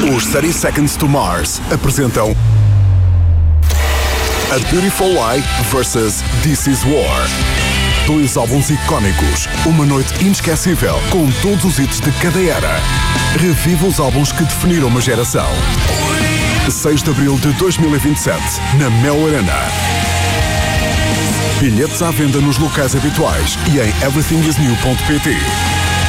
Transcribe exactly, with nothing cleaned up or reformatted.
Os thirty Seconds to Mars apresentam A Beautiful Lie versus This Is War. Dois álbuns icónicos, uma noite inesquecível com todos os hits de cada era. Reviva os álbuns que definiram uma geração. seis de abril de dois mil e vinte e sete, na Mel Arena. Bilhetes à venda nos locais habituais e em everything is new ponto pt.